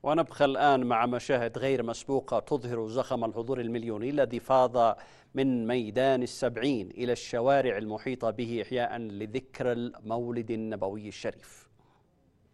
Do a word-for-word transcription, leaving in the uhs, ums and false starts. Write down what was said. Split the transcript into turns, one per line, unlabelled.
ونبقى الآن مع مشاهد غير مسبوقة تظهر زخم الحضور المليوني الذي فاض من ميدان السبعين إلى الشوارع المحيطة به إحياء لذكرى المولد النبوي الشريف.